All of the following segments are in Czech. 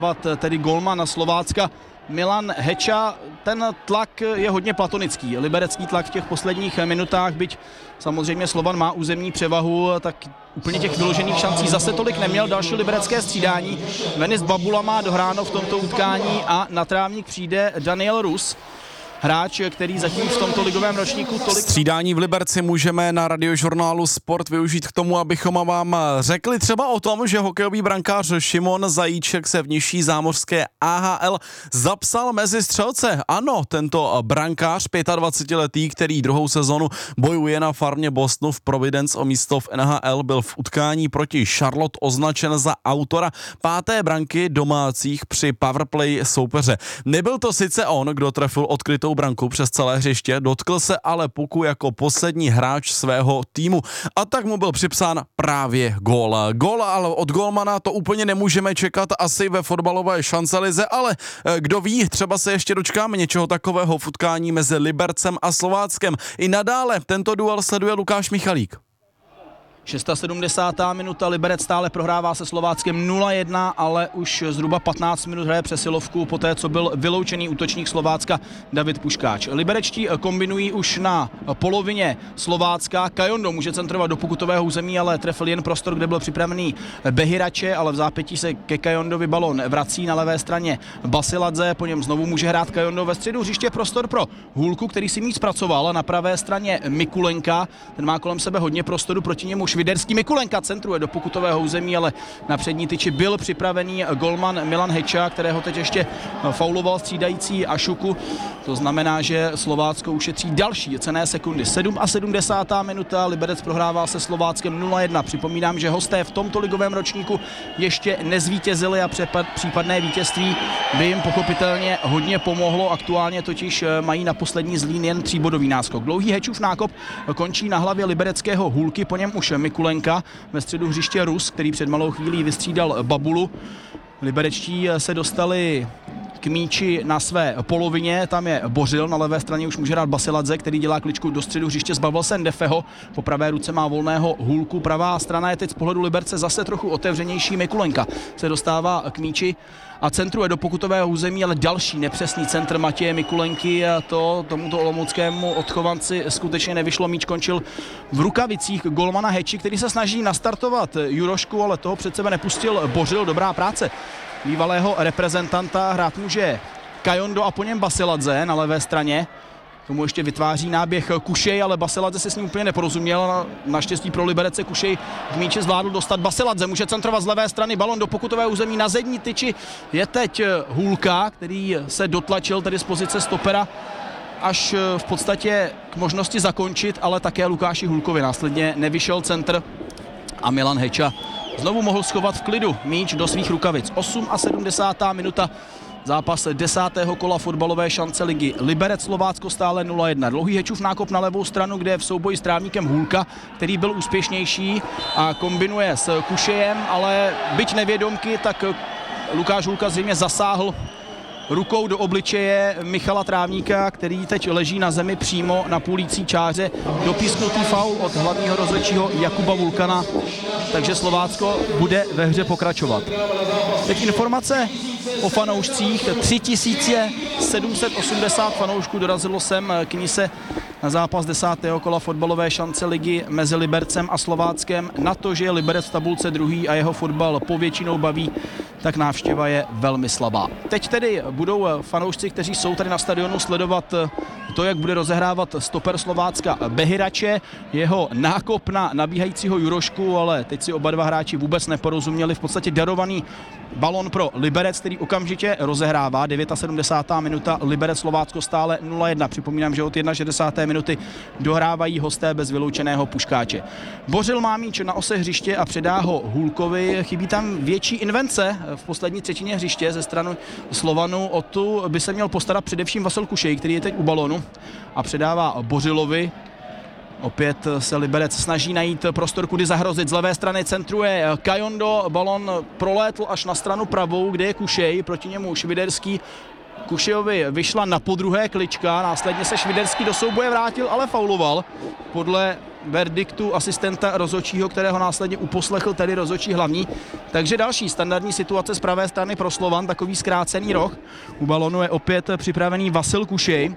Tedy golman Slovácka Milan Heča. Ten tlak je hodně platonický. Liberecký tlak v těch posledních minutách, byť samozřejmě Slovan má územní převahu, tak úplně těch vyložených šancí zase tolik neměl. Další liberecké střídání. Venis Babula má dohráno v tomto utkání a na trávník přijde Daniel Rus. Hráč, který zatím v tomto ligovém ročníku tolik... Střídání v Liberci můžeme na radiožurnálu Sport využít k tomu, abychom vám řekli třeba o tom, že hokejový brankář Šimon Zajíček se v nižší zámořské AHL zapsal mezi střelce. Ano, tento brankář, 25letý, který druhou sezonu bojuje na farmě Bostonu v Providence o místo v NHL, byl v utkání proti Charlotte označen za autora 5. branky domácích při powerplay soupeře. Nebyl to sice on, kdo trefil odkrytou branku přes celé hřiště, dotkl se ale puku jako poslední hráč svého týmu a tak mu byl připsán právě gól. Gól, ale od golmana to úplně nemůžeme čekat asi ve fotbalové šancelize, ale kdo ví, třeba se ještě dočkáme něčeho takového v utkání mezi Libercem a Slováckem. I nadále tento duel sleduje Lukáš Michalík. 76. minuta, Liberec stále prohrává se Slováckem 0-1, ale už zhruba 15 minut hraje přesilovku poté, co byl vyloučený útočník Slovácka David Puškáč. Liberečtí kombinují už na polovině Slovácka. Kajondo může centrovat do pokutového území, ale trefil jen prostor, kde byl připravený Behirače, ale v zápětí se ke Kajondovi balon vrací na levé straně Basiladze, po něm znovu může hrát Kajondo ve středu hřiště, prostor pro Hůlku, který si míč zpracoval, na pravé straně Mikulenka, ten má kolem sebe hodně prostoru, proti němu Šviderský. Mikulenka centruje do pokutového území, ale na přední tyči byl připravený golman Milan Heča, kterého teď ještě fauloval střídající Ašuku. To znamená, že Slovácko ušetří další cenné sekundy. 77. minuta, Liberec prohrává se Slováckem 0-1. Připomínám, že hosté v tomto ligovém ročníku ještě nezvítězili a případné vítězství by jim pochopitelně hodně pomohlo. Aktuálně totiž mají na poslední zlín jen 3bodový náskok. Dlouhý Hečův nákop končí na hlavě libereckého Hůlky, po něm už Mikulenka, ve středu hřiště Rus, který před malou chvílí vystřídal Babulu. Liberečtí se dostali k míči na své polovině, tam je Bořil, na levé straně už může hrát Basiladze, který dělá kličku do středu hřiště, zbavil se Ndefeho, po pravé ruce má volného Hůlku, pravá strana je teď z pohledu Liberce zase trochu otevřenější, Mikulenka se dostává k míči a centruje do pokutového území, ale další nepřesný centr Matěje Mikulenky a tomuto olomouckému odchovanci skutečně nevyšlo, míč končil v rukavicích golmana Heči, který se snaží nastartovat Jurošku, ale toho před sebe nepustil Bořil, dobrá práce bývalého reprezentanta, hrát může Kajondo a po něm Basiladze na levé straně. Tomu ještě vytváří náběh Kušej, ale Basiladze se s ním úplně neporozuměl. Naštěstí pro Liberec se Kušej k míči zvládl dostat. Basiladze může centrovat z levé strany, balon do pokutového území na zadní tyči. Je teď Hůlka, který se dotlačil tedy z pozice stopera až v podstatě k možnosti zakončit, ale také Lukáši Hůlkovi následně nevyšel centr a Milan Heča znovu mohl schovat v klidu míč do svých rukavic. 78. minuta, zápas 10. kola fotbalové šance ligy. Liberec Slovácko stále 0-1. Dlouhý Hečův nákop na levou stranu, kde je v souboji s trávníkem Hůlka, který byl úspěšnější a kombinuje s Kušejem, ale byť nevědomky, tak Lukáš Hůlka zřejmě zasáhl rukou do obličeje Michala Trávníka, který teď leží na zemi přímo na půlící čáře. Dopísknutý faul od hlavního rozhodčího Jakuba Vulkana, takže Slovácko bude ve hře pokračovat. Teď informace o fanoušcích. 3780 fanoušků dorazilo sem k Nise na zápas 10. kola fotbalové šance ligy mezi Libercem a Slováckem. Na to, že je Liberec v tabulce druhý a jeho fotbal povětšinou baví, tak návštěva je velmi slabá. Teď tedy budou fanoušci, kteří jsou tady na stadionu, sledovat to, jak bude rozehrávat stoper Slovácka Behirače, jeho nákop na nabíhajícího Jurošku, ale teď si oba dva hráči vůbec neporozuměli. V podstatě darovaný balon pro Liberec, který okamžitě rozehrává. 79. minuta, Liberec Slovácko stále 0-1. Připomínám, že od 61. minuty dohrávají hosté bez vyloučeného Puškáče. Bořil má míč na ose hřiště a předá ho Hůlkovi. Chybí tam větší invence v poslední třetině hřiště ze strany Slovanu. O tu by se měl postarat především Vasil Kušej, který je teď u balonu a předává Bořilovi. Opět se Liberec snaží najít prostor, kudy zahrozit. Z levé strany centruje Kajondo, balon prolétl až na stranu pravou, kde je Kušej, proti němu Šviderský. Kušejovi vyšla na podruhé klička, následně se Šviderský do souboje vrátil, ale fauloval podle verdiktu asistenta rozhodčího, kterého následně uposlechl tedy rozhodčí hlavní. Takže další standardní situace z pravé strany pro Slovan, takový zkrácený roh. U balonu je opět připravený Vasil Kušej,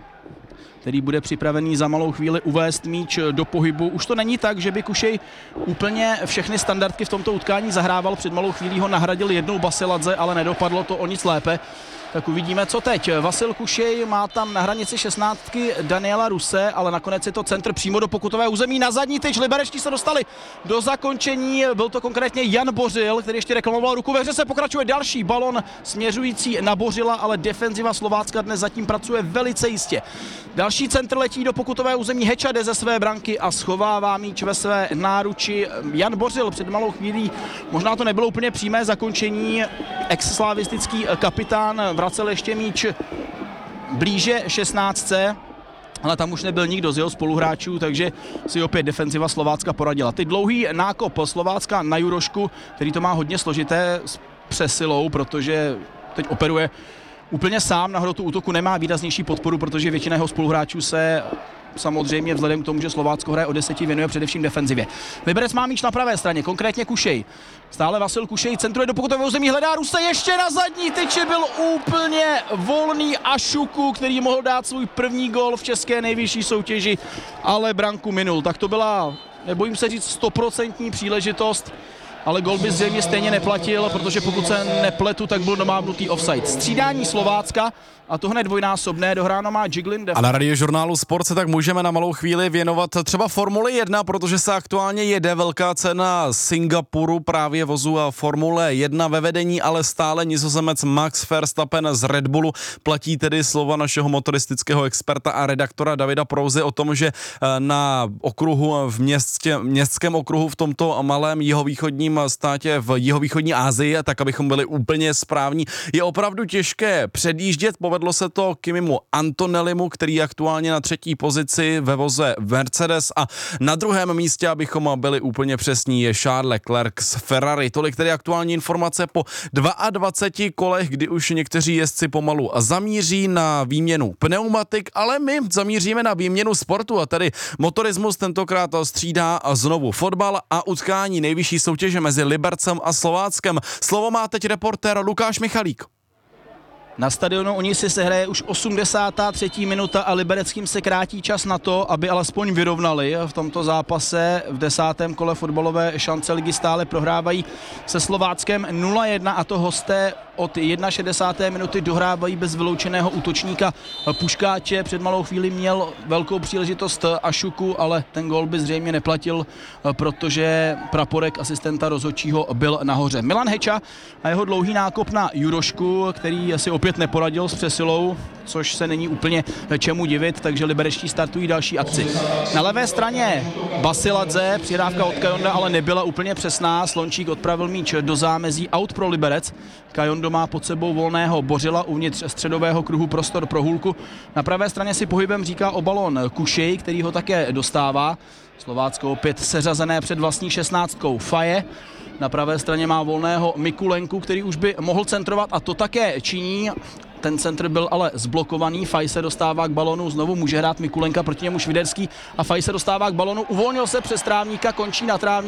který bude připravený za malou chvíli uvést míč do pohybu. Už to není tak, že by Kušej úplně všechny standardky v tomto utkání zahrával. Před malou chvílí ho nahradil jednou Basiladze, ale nedopadlo to o nic lépe. Tak uvidíme, co teď. Vasil Kušej má tam na hranici 16 Daniela Ruse, ale nakonec je to centr přímo do pokutové území. Na zadní tyč liberečtí se dostali do zakončení. Byl to konkrétně Jan Bořil, který ještě reklamoval ruku. Ve hře se pokračuje další balon směřující na Bořila, ale defenziva Slovácka dnes zatím pracuje velice jistě. Další centr letí do pokutové území. Heča jde ze své branky a schovává míč ve své náruči. Jan Bořil před malou chvílí, možná to nebylo úplně přímé zakončení, ex-slavistický kapitán vracel ještě míč blíže 16, ale tam už nebyl nikdo z jeho spoluhráčů, takže si opět defenziva Slovácka poradila. Teď dlouhý nákop Slovácka na Jurošku, který to má hodně složité s přesilou, protože teď operuje úplně sám, na hrotu útoku nemá výraznější podporu, protože většina jeho spoluhráčů se samozřejmě vzhledem k tomu, že Slovácko hraje o 10, věnuje především defenzivě. Liberec má míč na pravé straně, konkrétně Kušej. Stále Vasil Kušej centruje do pokutového území, hledá Ruse, ještě na zadní tyči, byl úplně volný Ašuku, který mohl dát svůj první gól v české nejvyšší soutěži, ale branku minul. Tak to byla, nebojím se říct, 100% příležitost, ale gól by zřejmě stejně neplatil, protože pokud se nepletu, tak byl domáhnutý offside. Střídání Slovácka, a to hned dvojnásobné, dohráno má Jiglin. A na Radiožurnálu Sport se tak můžeme na malou chvíli věnovat třeba Formuli 1, protože se aktuálně jede velká cena Singapuru, právě vozu a Formule 1 ve vedení, ale stále Nizozemec Max Verstappen z Red Bullu. Platí tedy slova našeho motoristického experta a redaktora Davida Prouzy o tom, že na okruhu v městském okruhu v tomto malém jihovýchodním státě v jihovýchodní Asii, tak abychom byli úplně správní, je opravdu těžké předjíždět. Povedlo se to Kimimu Antonellimu, který je aktuálně na 3. pozici ve voze Mercedes, a na 2. místě, abychom byli úplně přesní, je Charles Leclerc z Ferrari. Tolik tedy aktuální informace po 22 kolech, kdy už někteří jezdci pomalu zamíří na výměnu pneumatik, ale my zamíříme na výměnu sportu, a tedy motorismus tentokrát střídá znovu fotbal a utkání nejvyšší soutěže mezi Libercem a Slováckem. Slovo má teď reportér Lukáš Michalík. Na stadionu Unisy se hraje už 83. minuta a libereckým se krátí čas na to, aby alespoň vyrovnali v tomto zápase. V 10. kole fotbalové šance ligy stále prohrávají se Slováckem 0-1, a to hosté od 61. minuty dohrávají bez vyloučeného útočníka Puškáče. Před malou chvíli měl velkou příležitost Ašuku, ale ten gól by zřejmě neplatil, protože praporek asistenta rozhodčího byl nahoře. Milan Heča a jeho dlouhý nákop na Jurošku, který si opět neporadil s přesilou, což se není úplně čemu divit, takže liberečtí startují další akci. Na levé straně Basiladze, přihrávka od Kajonda, ale nebyla úplně přesná. Slončík odpravil míč do zámezí, out pro Liberec. Kajondo má pod sebou volného Bořila, uvnitř středového kruhu prostor pro Hůlku. Na pravé straně si pohybem říká o balón Kušej, který ho také dostává. Slovácko opět seřazené před vlastní 16. Faje. Na pravé straně má volného Mikulenku, který už by mohl centrovat, a to také činí. Ten centr byl ale zblokovaný, Faj se dostává k balonu, znovu může hrát Mikulenka, proti němu Šviderský a Faj se dostává k balonu, uvolnil se přes trávníka, končí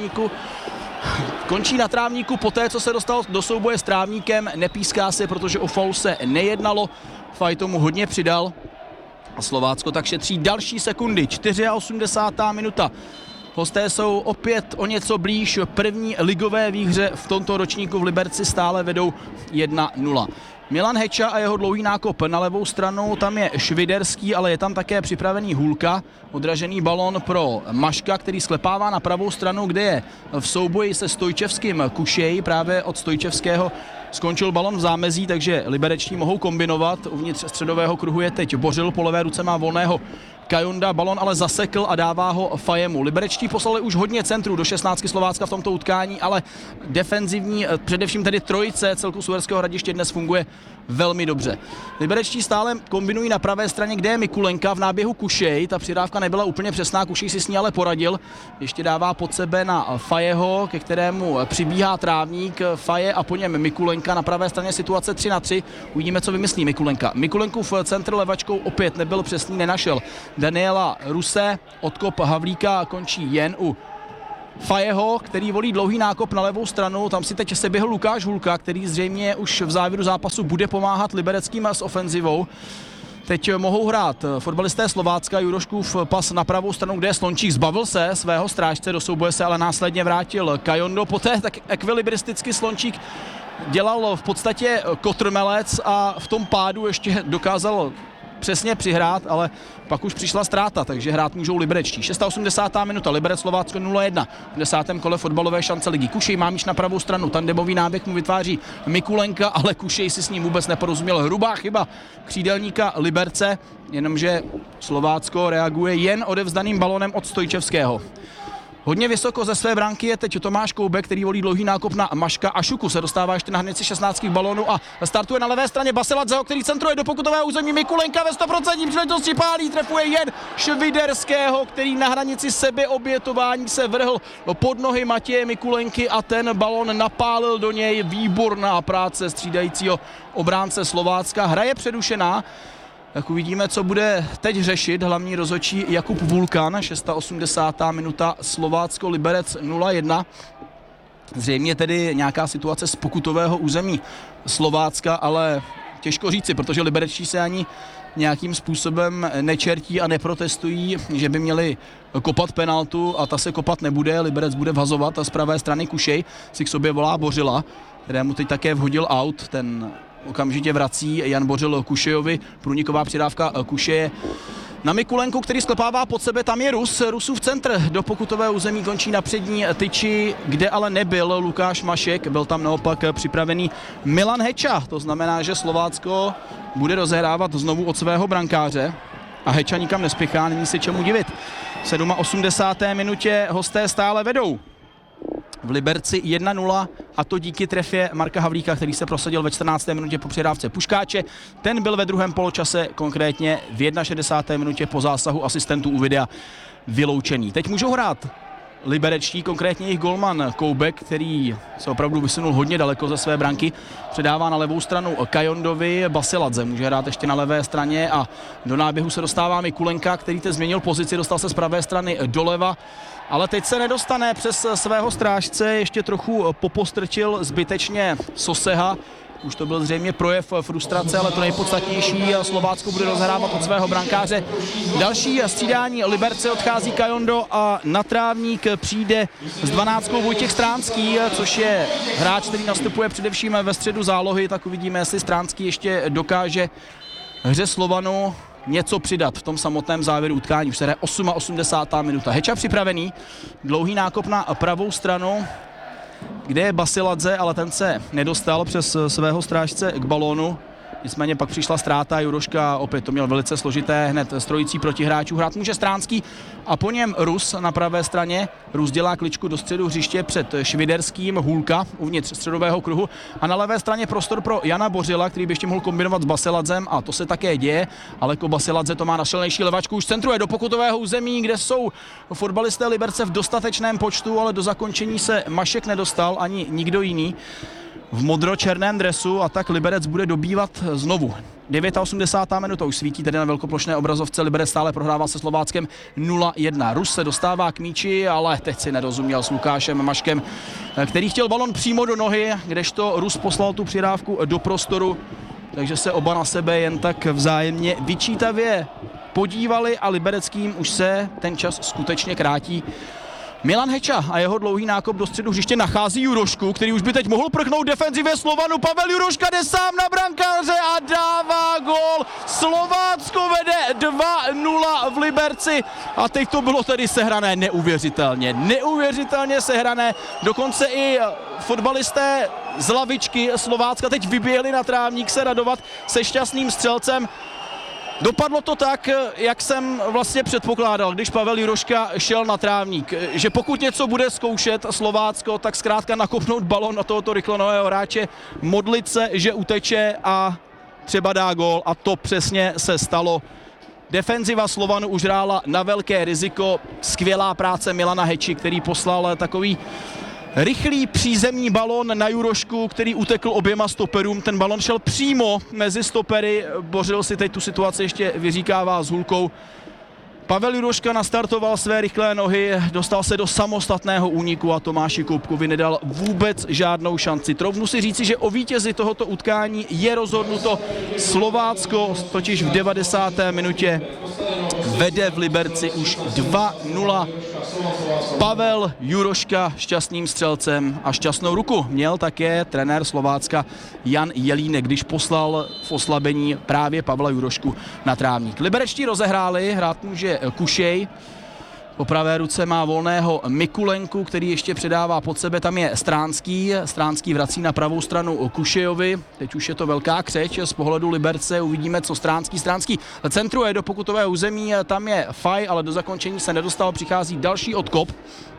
na trávníku poté, co se dostal do souboje s trávníkem, nepíská se, protože o faul se nejednalo, Faj tomu hodně přidal a Slovácko tak šetří další sekundy, 84. minuta. Hosté jsou opět o něco blíž první ligové výhře v tomto ročníku. V Liberci stále vedou 1-0. Milan Heča a jeho dlouhý nákop na levou stranu, tam je Šviderský, ale je tam také připravený Hůlka. Odražený balon pro Maška, který sklepává na pravou stranu, kde je v souboji se Stojčevským Kušej. Právě od Stojčevského skončil balon v zámezí, takže liberečtí mohou kombinovat. Uvnitř středového kruhu je teď Bořil, po levé ruce má volného Kajonda, balon ale zasekl a dává ho Fajemu. Liberečtí poslali už hodně centrů do 16 Slovácka v tomto utkání, ale defenzivní, především tedy trojice celku z Uherského Hradiště dnes funguje velmi dobře. Liberečtí stále kombinují na pravé straně, kde je Mikulenka, v náběhu Kušej. Ta přidávka nebyla úplně přesná, Kušej si s ní ale poradil. Ještě dává pod sebe na Fajeho, ke kterému přibíhá Trávník, Faje a po něm Mikulenka. Na pravé straně situace 3-3. Uvidíme, co vymyslí Mikulenka. Mikulenku v centru levačkou opět nebyl přesný, nenašel Daniela Ruse. Odkop Havlíka končí jen u Fajeho, který volí dlouhý nákop na levou stranu. Tam si teď seběhl Lukáš Hulka, který zřejmě už v závěru zápasu bude pomáhat libereckým s ofenzivou. Teď mohou hrát fotbalisté Slovácka, Juroškův pas na pravou stranu, kde je Slončík, zbavil se svého strážce, do souboje se ale následně vrátil Kajondo. Poté tak ekvilibristicky Slončík dělal v podstatě kotrmelec a v tom pádu ještě dokázal přesně přihrát, ale pak už přišla ztráta, takže hrát můžou liberečtí. 86. minuta, Liberec Slovácko 0-1. V 10. kole fotbalové šance ligy. Kušej má míč na pravou stranu, tandebový náběh mu vytváří Mikulenka, ale Kušej si s ním vůbec neporozuměl. Hrubá chyba křídelníka Liberce, jenomže Slovácko reaguje jen odevzdaným balonem od Stojčevského. Hodně vysoko ze své branky je teď Tomáš Koubek, který volí dlouhý nákop na Maška a Šuku. Se dostává ještě na hranici 16 balónů a startuje na levé straně Basiladzeho, který centruje do pokutového území. Mikulenka ve 100% příležitosti pálí, trefuje jen Šviderského, který na hranici sebeobětování se vrhl pod nohy Matěje Mikulenky a ten balón napálil do něj. Výborná práce střídajícího obránce Slovácka. Hra je přerušená. Tak uvidíme, co bude teď řešit hlavní rozhodčí Jakub Vulkan. 86. minuta, Slovácko Liberec 0-1. Zřejmě tedy nějaká situace z pokutového území Slovácka, ale těžko říci, protože liberečtí se ani nějakým způsobem nečertí a neprotestují, že by měli kopat penaltu a ta se kopat nebude. Liberec bude vhazovat a z pravé strany Kušej si k sobě volá Bořila, kterému teď také vhodil out, ten okamžitě vrací Jan Bořil Kušejovi, průniková přidávka Kušeje na Mikulenku, který sklepává pod sebe, tam je Rusův centr do pokutového území končí na přední tyči, kde ale nebyl Lukáš Mašek, byl tam naopak připravený Milan Heča, to znamená, že Slovácko bude rozehrávat znovu od svého brankáře a Heča nikam nespěchá, není se čemu divit. V 87. minutě hosté stále vedou. V Liberci 1-0 a to díky trefě Marka Havlíka, který se prosadil ve 14. minutě po přidávce Puškáče. Ten byl ve druhém poločase, konkrétně v 61. minutě po zásahu asistentů u videa vyloučený. Teď můžou hrát liberečtí, konkrétně jejich golman Koubek, který se opravdu vysunul hodně daleko ze své branky. Předává na levou stranu Kajondovi, Basiladze může hrát ještě na levé straně a do náběhu se dostává Mikulenka, který teď změnil pozici, dostal se z pravé strany doleva. Ale teď se nedostane přes svého strážce, ještě trochu popostrčil zbytečně Soseha. Už to byl zřejmě projev frustrace, ale to nejpodstatnější, Slovácko bude rozhrávat od svého brankáře. Další střídání Liberce, odchází Kajondo a na Trávník přijde s 12 Vojtěch Stránský, což je hráč, který nastupuje především ve středu zálohy, tak uvidíme, jestli Stránský ještě dokáže hře Slovanu něco přidat v tom samotném závěru utkání. Už se hraje 88. minuta. Heča připravený, dlouhý nákop na pravou stranu, kde je Basiladze, ale ten se nedostal přes svého strážce k balónu. Nicméně pak přišla ztráta, Juroška opět to měl velice složité, hned strojící protihráčů. Hrát může Stránský a po něm Rus na pravé straně. Rus dělá kličku do středu hřiště před Šviderským, Hulka uvnitř středového kruhu a na levé straně prostor pro Jana Bořila, který by ještě mohl kombinovat s Basiladzem a to se také děje. Ale jako Basiladze to má na šelnější levačku, už centruje do pokutového území, kde jsou fotbalisté Liberce v dostatečném počtu, ale do zakončení se Mašek nedostal ani nikdo jiný v modro-černém dresu a tak Liberec bude dobývat znovu. 89. minuta už svítí tedy na velkoplošné obrazovce. Liberec stále prohrává se Slováckem 0-1. Rus se dostává k míči, ale teď si nerozuměl s Lukášem Maškem, který chtěl balon přímo do nohy, kdežto Rus poslal tu přidávku do prostoru, takže se oba na sebe jen tak vzájemně vyčítavě podívali a libereckým už se ten čas skutečně krátí. Milan Heča a jeho dlouhý nákop do středu hřiště nachází Jurošku, který už by teď mohl prchnout defenzivě Slovanu. Pavel Juroška jde sám na brankáře a dává gól. Slovácko vede 2-0 v Liberci a teď to bylo tedy sehrané neuvěřitelně sehrané. Dokonce i fotbalisté z lavičky Slovácka teď vyběhli na Trávník se radovat se šťastným střelcem. Dopadlo to tak, jak jsem vlastně předpokládal, když Pavel Juroška šel na trávník, že pokud něco bude zkoušet Slovácko, tak zkrátka nakopnout balon na tohoto rychlonohého hráče, modlit se, že uteče a třeba dá gól, a to přesně se stalo. Defenziva Slovanu už hrála na velké riziko, skvělá práce Milana Heči, který poslal takový rychlý přízemní balon na Jurošku, který utekl oběma stoperům. Ten balon šel přímo mezi stopery, Bořil si teď tu situaci ještě vyříkává s hůlkou. Pavel Juroška nastartoval své rychlé nohy, dostal se do samostatného úniku a Tomáši Koubkovi nedal vůbec žádnou šanci. Troufnu si říci, že o vítězi tohoto utkání je rozhodnuto. Slovácko totiž v 90. minutě vede v Liberci už 2-0. Pavel Juroška šťastným střelcem a šťastnou ruku měl také trenér Slovácka Jan Jelínek, když poslal v oslabení právě Pavla Jurošku na trávník. Liberečtí rozehráli, hrát může Kušej. Po pravé ruce má volného Mikulenku, který ještě předává pod sebe, tam je Stránský. Stránský vrací na pravou stranu Kušejovi. Teď už je to velká křeč z pohledu Liberce, uvidíme, co Stránský. Stránský centruje do pokutového území, tam je Faj, ale do zakončení se nedostal, přichází další odkop.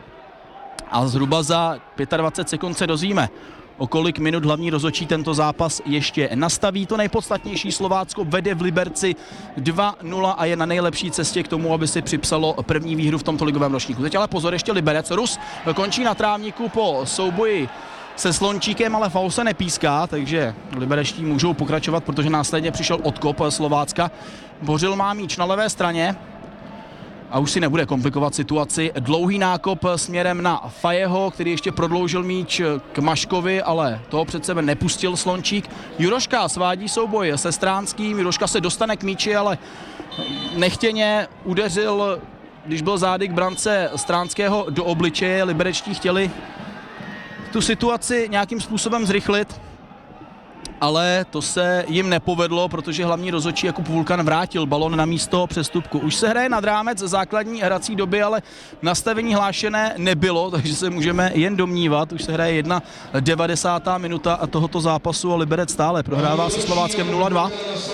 A zhruba za 25 sekund se dozvíme, o kolik minut hlavní rozhodčí tento zápas ještě nastaví. To nejpodstatnější, Slovácko vede v Liberci 2-0 a je na nejlepší cestě k tomu, aby si připsalo první výhru v tomto ligovém ročníku. Teď ale pozor, ještě Liberec. Rus končí na trávníku po souboji se Slončíkem, ale faul se nepíská, takže liberečtí můžou pokračovat, protože následně přišel odkop Slovácka. Bořil má míč na levé straně a už si nebude komplikovat situaci. Dlouhý nákop směrem na Fajeho, který ještě prodloužil míč k Maškovi, ale toho před sebe nepustil Slončík. Juroška svádí souboj se Stránským, Juroška se dostane k míči, ale nechtěně udeřil, když byl zády k brance Stránského, do obličeje. Liberečtí chtěli tu situaci nějakým způsobem zrychlit, ale to se jim nepovedlo, protože hlavní rozhodčí Jakub Vulkan vrátil balon na místo přestupku. Už se hraje nad rámec základní hrací doby, ale nastavení hlášené nebylo, takže se můžeme jen domnívat. Už se hraje 91. minuta tohoto zápasu a Liberec stále prohrává se Slováckem 0-2.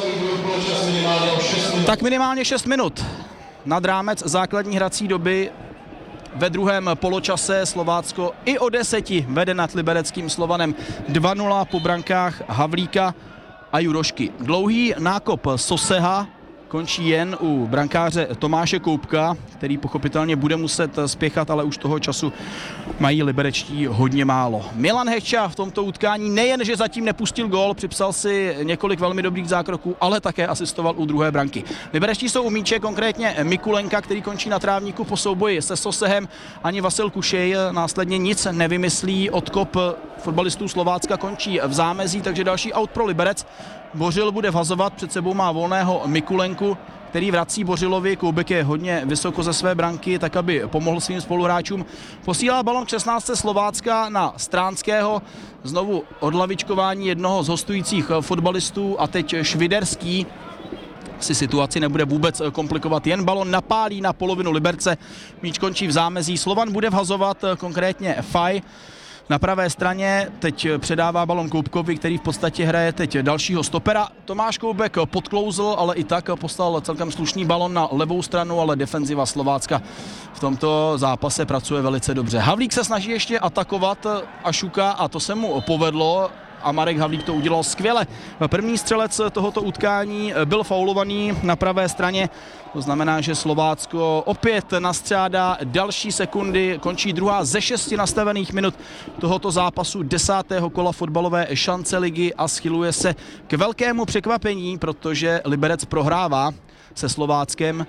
Tak minimálně 6 minut nad rámec základní hrací doby. Ve druhém poločase Slovácko i o 10 vede nad libereckým Slovanem 2-0 po brankách Havlíka a Jurošky. Dlouhý nákop Soseha končí jen u brankáře Tomáše Koubka, který pochopitelně bude muset spěchat, ale už toho času mají liberečtí hodně málo. Milan Heča v tomto utkání nejen, že zatím nepustil gól, připsal si několik velmi dobrých zákroků, ale také asistoval u druhé branky. Liberečtí jsou u míče, konkrétně Mikulenka, který končí na trávníku po souboji se Sosehem. Ani Vasil Kušej následně nic nevymyslí. Odkop fotbalistů Slovácka končí v zámezí, takže další aut pro Liberec. Bořil bude vhazovat, před sebou má volného Mikulenku, který vrací Bořilovi. Koubek je hodně vysoko ze své branky, tak aby pomohl svým spoluhráčům. Posílá balon k 16. Slovácka na Stránského. Znovu odlavičkování jednoho z hostujících fotbalistů a teď Šviderský si situaci nebude vůbec komplikovat. Jen balon napálí na polovinu Liberce. Míč končí v zámezí. Slovan bude vhazovat, konkrétně Faj. Na pravé straně teď předává balon Koubkovi, který v podstatě hraje teď dalšího stopera. Tomáš Koubek podklouzl, ale i tak poslal celkem slušný balon na levou stranu, ale defenziva Slovácka v tomto zápase pracuje velice dobře. Havlík se snaží ještě atakovat Ašuka a to se mu povedlo. A Marek Havlík to udělal skvěle. První střelec tohoto utkání byl faulovaný na pravé straně. To znamená, že Slovácko opět nastřádá další sekundy. Končí druhá ze 6 nastavených minut tohoto zápasu 10. kola fotbalové šance ligy a schyluje se k velkému překvapení, protože Liberec prohrává se Slováckem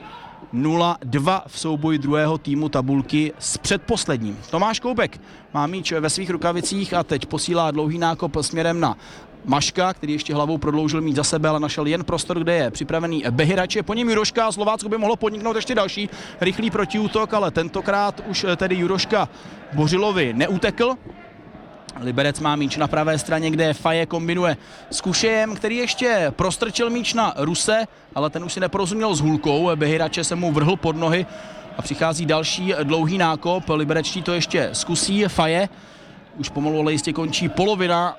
0-2 v souboji druhého týmu tabulky s předposledním. Tomáš Koubek má míč ve svých rukavicích a teď posílá dlouhý nákop směrem na Maška, který ještě hlavou prodloužil míč za sebe, ale našel jen prostor, kde je připravený Behirače. Po něm Juroška, Slovácko by mohlo podniknout ještě další rychlý protiútok, ale tentokrát už tedy Juroška Bořilovi neutekl. Liberec má míč na pravé straně, kde Faje kombinuje s Kušejem, který ještě prostrčil míč na Ruse, ale ten už si neporozuměl s hůlkou. Behirače se mu vrhl pod nohy a přichází další dlouhý nákop. Liberečtí to ještě zkusí. Faje už pomalu, ale jistě končí polovina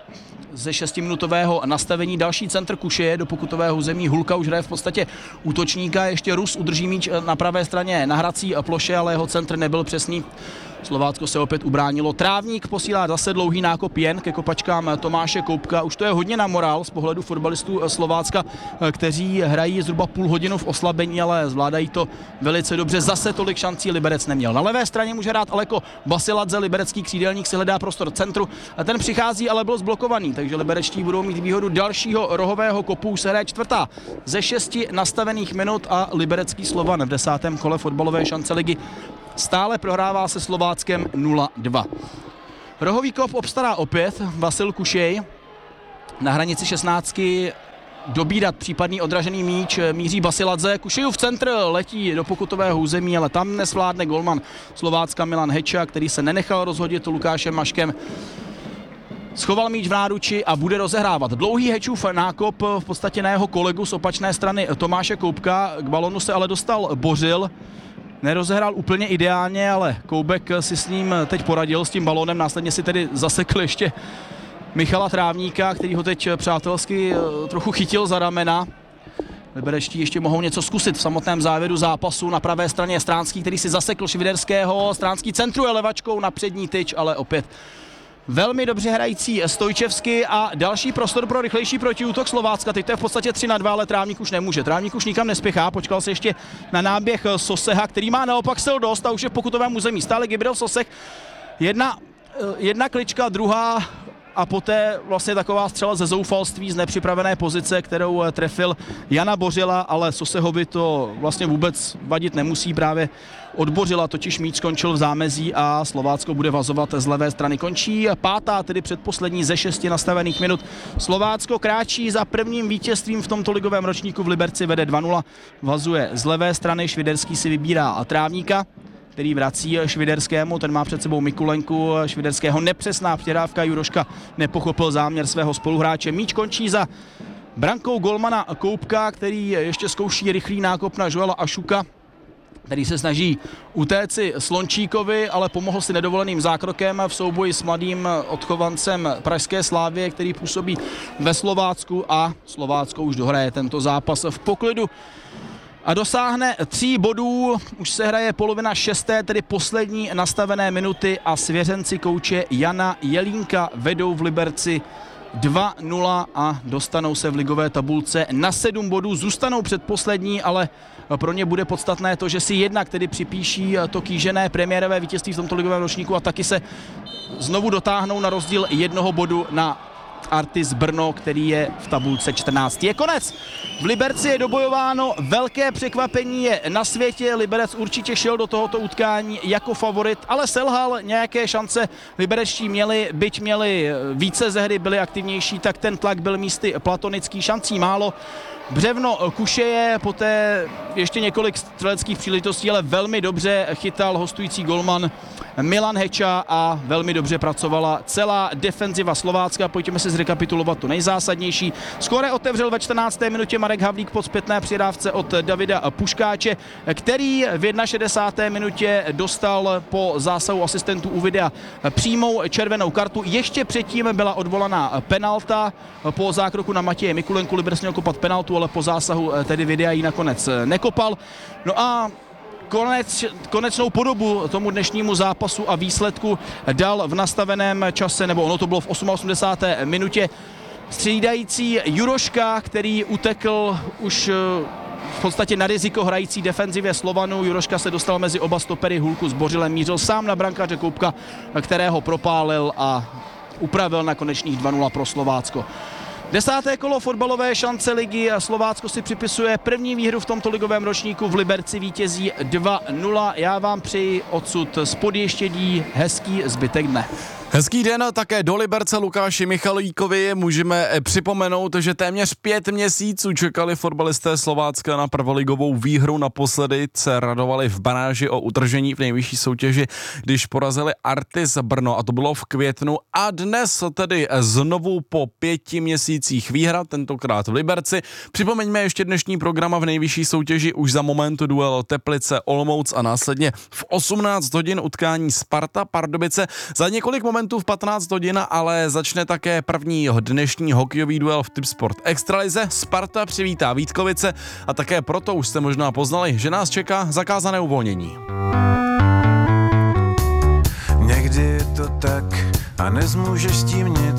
ze 6minutového nastavení. Další centr Kušeje do pokutového území. Hulka už hraje v podstatě útočníka, ještě Rus udrží míč na pravé straně na hrací ploše, ale jeho centr nebyl přesný. Slovácko se opět ubránilo. Trávník posílá zase dlouhý nákop jen ke kopačkám Tomáše Koubka. Už to je hodně na morál z pohledu fotbalistů Slovácka, kteří hrají zhruba půl hodinu v oslabení, ale zvládají to velice dobře. Zase tolik šancí Liberec neměl. Na levé straně může hrát Aleko Basiladze, liberecký křídelník si hledá prostor centru. A ten přichází, ale byl zblokovaný, takže liberečtí budou mít výhodu dalšího rohového kopu. Už se hraje čtvrtá ze 6 nastavených minut a liberecký Slovan v 10. kole fotbalové šance ligy stále prohrává se Slováckem 0-2. Rohový kop obstará opět Vasil Kušej. Na hranici 16 dobírat případný odražený míč míří Basiladze. Kušejův centr letí do pokutového území, ale tam nesvládne golman Slovácka Milan Heča, který se nenechal rozhodit Lukášem Maškem. Schoval míč v náruči a bude rozehrávat. Dlouhý Hečův nákop v podstatě na jeho kolegu z opačné strany Tomáše Koubka. K balonu se ale dostal Bořil. Nerozehrál úplně ideálně, ale Koubek si s ním teď poradil, s tím balonem. Následně si tedy zasekl ještě Michala Trávníka, který ho teď přátelsky trochu chytil za ramena. Liberečtí ještě mohou něco zkusit v samotném závěru zápasu. Na pravé straně je Stránský, který si zasekl Šviderského. Stránský centruje levačkou na přední tyč, ale opět velmi dobře hrající Stojčevsky a další prostor pro rychlejší protiútok Slovácka. Teď to je v podstatě 3-2, ale Trávník už nemůže. Trávník už nikam nespěchá, počkal se ještě na náběh Soseha, který má naopak sil dost a už je v pokutovém území. Stále Gabriel Sosech. Jedna klička, druhá a poté vlastně taková střela ze zoufalství z nepřipravené pozice, kterou trefil Jana Bořila, ale Sosehovi to vlastně vůbec vadit nemusí, právě od Bořila totiž míč skončil v zámezí a Slovácko bude vazovat z levé strany. Končí pátá, tedy předposlední ze 6 nastavených minut. Slovácko kráčí za prvním vítězstvím v tomto ligovém ročníku, v Liberci vede 2-0, vazuje z levé strany, Šviderský si vybírá Trávníka, který vrací Šviderskému, ten má před sebou Mikulenku, Šviderského nepřesná přihrávka, Juroška nepochopil záměr svého spoluhráče. Míč končí za brankou golmana Koubka, který ještě zkouší rychlý nákop na Joela Ašuka, který se snaží utéci Slončíkovi, ale pomohl si nedovoleným zákrokem v souboji s mladým odchovancem pražské Slávie, který působí ve Slovácku a Slovácko už dohraje tento zápas v poklidu a dosáhne 3 bodů. Už se hraje polovina 6., tedy poslední nastavené minuty a svěřenci kouče Jana Jelínka vedou v Liberci 2-0 a dostanou se v ligové tabulce na 7 bodů. Zůstanou předposlední, ale pro ně bude podstatné to, že si jednak tedy připíší to kýžené premiérové vítězství v tomto ligovém ročníku a taky se znovu dotáhnou na rozdíl 1 bodu na Artis Brno, který je v tabulce 14. Je konec. V Liberci je dobojováno, velké překvapení je na světě. Liberec určitě šel do tohoto utkání jako favorit, ale selhal, nějaké šance liberečtí měli, byť měli více ze hry, byli aktivnější, tak ten tlak byl místy platonický, šancí málo. Břevno Kušeje, poté ještě několik střeleckých příležitostí, ale velmi dobře chytal hostující golman Milan Heča a velmi dobře pracovala celá defenziva Slovácka. Pojďme si zrekapitulovat to nejzásadnější. Skóre otevřel ve 14. minutě Marek Havlík po zpětné přihrávce od Davida Puškáče, který v 61. minutě dostal po zásahu asistentů u videa přímou červenou kartu. Ještě předtím byla odvolaná penalta po zákroku na Matěje Mikulenku. Liberec měl kopat penaltu, ale po zásahu tedy videa ji nakonec nekopal. No a konečnou podobu tomu dnešnímu zápasu a výsledku dal v nastaveném čase, nebo ono to bylo v 88. minutě, střídající Juroška, který utekl už v podstatě na riziko hrající defenzivě Slovanu. Juroška se dostal mezi oba stopery, Hulku s Bořilem, mířil sám na brankáře Koubka, kterého propálil a upravil na konečných 2-0 pro Slovácko. 10. kolo fotbalové šance ligy a Slovácko si připisuje první výhru v tomto ligovém ročníku, v Liberci vítězí 2-0. Já vám přeji odsud z Podještědí hezký zbytek dne. Hezký den také do Liberce Lukáši Michalíkovi. Můžeme připomenout, že téměř 5 měsíců čekali fotbalisté Slovácka na prvoligovou výhru. Naposledy se radovali v baráži o utržení v nejvyšší soutěži, když porazili Artis Brno, a to bylo v květnu. A dnes tedy znovu po 5 měsících výhra, tentokrát v Liberci. Připomeňme ještě dnešní program v nejvyšší soutěži, už za moment duel Teplice Olomouc a následně v 18 hodin utkání Sparta Pardubice. Za několik momentů momentu v 15 hodin, ale začne také první dnešní hokejový duel v Tipsport Extralize. Sparta přivítá Vítkovice a také proto už jste možná poznali, že nás čeká zakázané uvolnění. Někdy je to tak a nezmůžeš s tím nic,